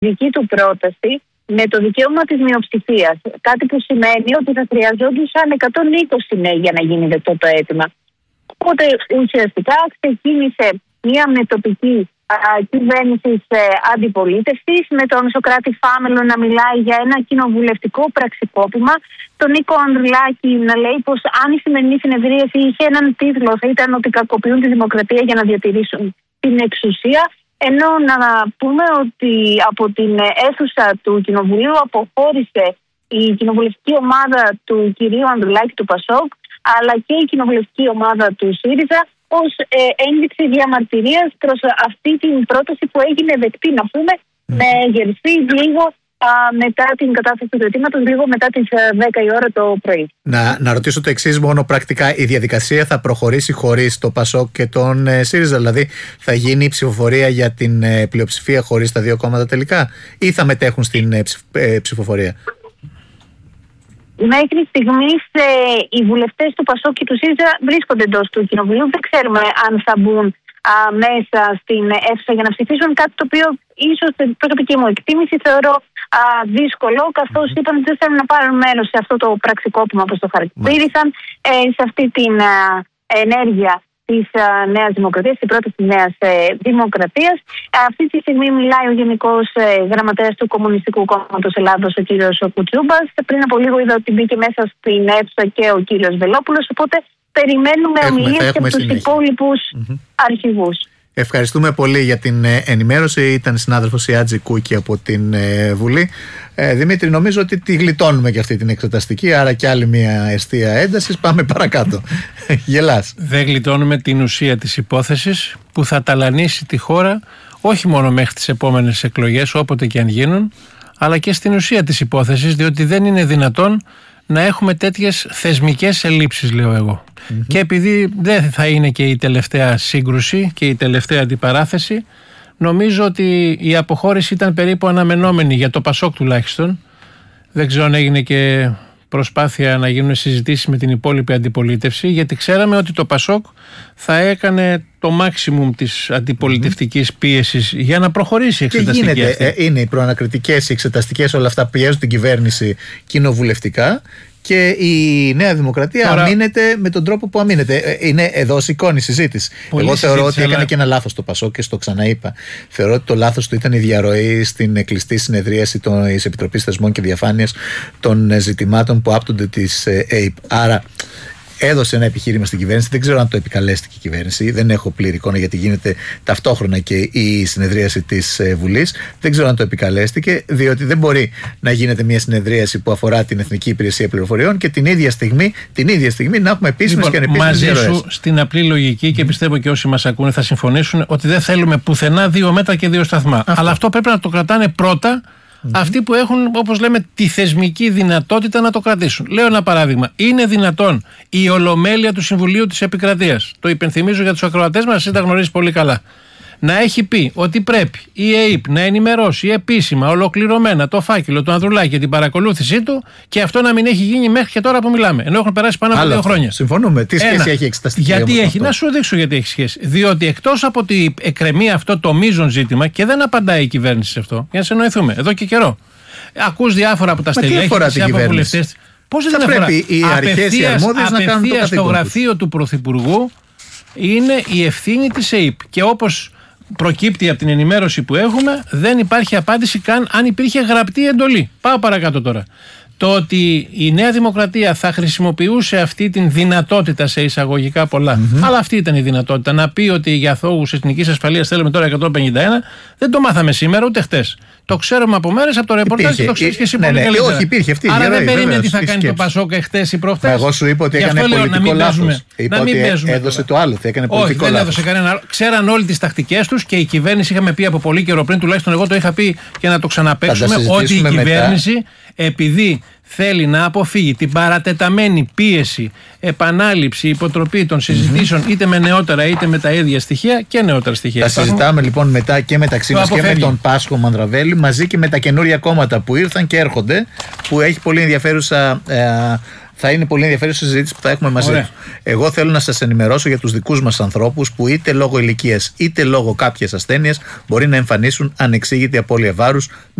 δική του πρόταση με το δικαίωμα της μειοψηφίας. Κάτι που σημαίνει ότι θα χρειαζόντουσαν 120 ναι για να γίνει δεκτό το αίτημα. Οπότε ουσιαστικά ξεκίνησε μια μετοπική κυβέρνηση αντιπολίτευσης, με τον Σωκράτη Φάμελο να μιλάει για ένα κοινοβουλευτικό πραξικόπημα, τον Νίκο Ανδρουλάκη να λέει πως αν η σημερινή συνεδρίαση είχε έναν τίτλο θα ήταν ότι κακοποιούν τη δημοκρατία για να διατηρήσουν την εξουσία, ενώ να πούμε ότι από την αίθουσα του Κοινοβουλίου αποχώρησε η κοινοβουλευτική ομάδα του κυρίου Ανδρουλάκη του Πασόκ, αλλά και η κοινοβουλευτική ομάδα του ΣΥΡΙΖΑ, ως ένδειξη διαμαρτυρίας προς αυτή την πρόταση που έγινε δεκτή, να πούμε, με γερθεί λίγο μετά την κατάθεση του αιτήματος, λίγο μετά τις 10 η ώρα το πρωί. Να ρωτήσω το εξής μόνο πρακτικά. Η διαδικασία θα προχωρήσει χωρίς το ΠΑΣΟΚ και τον ΣΥΡΙΖΑ? Δηλαδή θα γίνει η ψηφοφορία για την πλειοψηφία χωρίς τα δύο κόμματα τελικά, ή θα μετέχουν στην ψηφοφορία? Μέχρι στιγμής οι βουλευτές του ΠΑΣΟΚ και του ΣΥΡΙΖΑ βρίσκονται εντός του Κοινοβουλίου. Δεν ξέρουμε αν θα μπουν μέσα στην αίθουσα για να ψηφίσουν, κάτι το οποίο ίσως στην προσωπική μου εκτίμηση θεωρώ δύσκολο, καθώς είπαν ότι δεν θέλουν να πάρουν μέρος σε αυτό το πραξικόπημα, όπως το χαρακτήρισαν, σε αυτή την ενέργεια της Νέας Δημοκρατίας, την πρώτη της Νέας Δημοκρατίας. Αυτή τη στιγμή μιλάει ο Γενικός Γραμματέας του Κομμουνιστικού Κόμματος Ελλάδος, ο κύριος Κουτσούμπας. Πριν από λίγο είδα ότι μπήκε μέσα στην αίθουσα και ο κύριος Βελόπουλος, οπότε περιμένουμε ομιλίες και από τους υπόλοιπους αρχηγούς. Ευχαριστούμε πολύ για την ενημέρωση. Ήταν συνάδελφος η Άτζη Κούκη από την Βουλή. Δημήτρη, νομίζω ότι τη γλιτώνουμε και αυτή την εξεταστική, άρα και άλλη μια αιστεία έντασης. Πάμε παρακάτω. Γελάς. Δεν γλιτώνουμε την ουσία της υπόθεσης που θα ταλανίσει τη χώρα όχι μόνο μέχρι τις επόμενες εκλογές, όποτε και αν γίνουν, αλλά και στην ουσία της υπόθεσης, διότι δεν είναι δυνατόν να έχουμε τέτοιες θεσμικές ελλείψεις, λέω εγώ. Και επειδή δεν θα είναι και η τελευταία σύγκρουση και η τελευταία αντιπαράθεση, νομίζω ότι η αποχώρηση ήταν περίπου αναμενόμενη για το ΠΑΣΟΚ τουλάχιστον. Δεν ξέρω αν έγινε και προσπάθεια να γίνουν συζητήσεις με την υπόλοιπη αντιπολίτευση, γιατί ξέραμε ότι το ΠΑΣΟΚ θα έκανε το maximum της αντιπολιτευτικής πίεσης για να προχωρήσει η εξεταστική. Και γίνεται, είναι οι προανακριτικές, οι εξεταστικές, όλα αυτά πιέζουν την κυβέρνηση κοινοβουλευτικά. Και η Νέα Δημοκρατία αμήνεται με τον τρόπο που αμήνεται. Είναι εδώ σηκώνει η συζήτηση. Εγώ θεωρώ ότι έκανε και ένα λάθος το ΠΑΣΟΚ και στο ξαναείπα. Θεωρώ ότι το λάθος του ήταν η διαρροή στην κλειστή συνεδρίαση της Επιτροπής Θεσμών και Διαφάνειας των ζητημάτων που άπτονται της ΑΕΠ. Άρα έδωσε ένα επιχείρημα στην κυβέρνηση. Δεν ξέρω αν το επικαλέστηκε η κυβέρνηση. Δεν έχω πλήρη εικόνα, γιατί γίνεται ταυτόχρονα και η συνεδρίαση της Βουλής. Δεν ξέρω αν το επικαλέστηκε, διότι δεν μπορεί να γίνεται μια συνεδρίαση που αφορά την Εθνική Υπηρεσία Πληροφοριών και την ίδια στιγμή να έχουμε επίσημες και ανεπίσημες διαρροές. Μαζί σου στην απλή λογική, και πιστεύω και όσοι μας ακούνε θα συμφωνήσουν, ότι δεν θέλουμε πουθενά 2 μέτρα και 2 σταθμά. Αλλά αυτό πρέπει να το κρατάνε πρώτα αυτοί που έχουν, όπως λέμε, τη θεσμική δυνατότητα να το κρατήσουν. Λέω ένα παράδειγμα. Είναι δυνατόν η Ολομέλεια του Συμβουλίου της Επικρατείας, το υπενθυμίζω για τους ακροατές μας, εσύ τα γνωρίζεις πολύ καλά, να έχει πει ότι πρέπει η ΑΕΠ να ενημερώσει επίσημα, ολοκληρωμένα το φάκελο του Ανδρουλάκη και την παρακολούθησή του, και αυτό να μην έχει γίνει μέχρι και τώρα που μιλάμε, ενώ έχουν περάσει πάνω από 2 χρόνια. Συμφωνούμε. Τι σχέση έχει εξεταστική? Γιατί έχει, να σου δείξω γιατί έχει σχέση. Διότι εκτός από ότι εκκρεμεί αυτό το μείζον ζήτημα και δεν απαντάει η κυβέρνηση σε αυτό, για να συνοηθούμε, εδώ και καιρό. Ακούς διάφορα από τα στελέχη και από βουλευτές. Πώς δεν πρέπει οι αρχές, οι αρμόδιες να κάνουν το καθήκον τους? Στο γραφείο του Πρωθυπουργού είναι η ευθύνη της ΑΕΠ. Και όπως προκύπτει από την ενημέρωση που έχουμε, δεν υπάρχει απάντηση καν αν υπήρχε γραπτή εντολή. Πάω παρακάτω τώρα. Το ότι η Νέα Δημοκρατία θα χρησιμοποιούσε αυτή την δυνατότητα, σε εισαγωγικά πολλά, αλλά αυτή ήταν η δυνατότητα, να πει ότι για αθώους εθνικής ασφαλείας θέλουμε τώρα 151, δεν το μάθαμε σήμερα ούτε χτες. Το ξέρουμε από μέρες, από το ρεπορτάζ, και το ξέρεις και εσύ πολύ καλύτερα. Όχι, υπήρχε αυτή η Άρα διαρροή, δεν περίμενε τι θα κάνει το ΠΑΣΟΚ χτες ή προχτές. Εγώ σου είπα ότι έκανε πολιτικό λάθος. Είπα ότι έδωσε το άλλο, έκανε πολιτικό λάθος. Όχι, δεν έδωσε κανένα άλλο. Ξέραν όλοι τις τακτικές τους και η κυβέρνηση, είχαμε πει από πολύ καιρό πριν, τουλάχιστον εγώ το είχα πει και να το ξαναπαίξουμε, ότι η κυβέρνηση, επειδή θέλει να αποφύγει την παρατεταμένη πίεση, επανάληψη, υποτροπή των συζητήσεων, είτε με νεότερα είτε με τα ίδια στοιχεία και νεότερα στοιχεία. Τα συζητάμε λοιπόν μετά και μεταξύ μας και με τον Πάσχο Μανδραβέλη, μαζί και με τα καινούρια κόμματα που ήρθαν και έρχονται, που έχει πολύ ενδιαφέρουσα Θα είναι πολύ ενδιαφέρουσα συζήτηση που θα έχουμε μαζί του. Εγώ θέλω να σας ενημερώσω για τους δικούς μας ανθρώπους που είτε λόγω ηλικίας είτε λόγω κάποιες ασθένειες μπορεί να εμφανίσουν ανεξήγητη απώλεια βάρους.